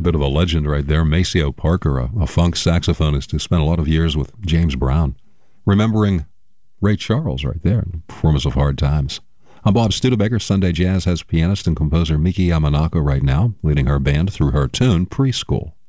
bit of a legend right there. Maceo Parker, a funk saxophonist who spent a lot of years with James Brown. Remembering Ray Charles right there, performance of Hard Times. I'm Bob Studebaker. Sunday Jazz has pianist and composer Miki Yamanaka right now, leading her band through her tune, Preschool.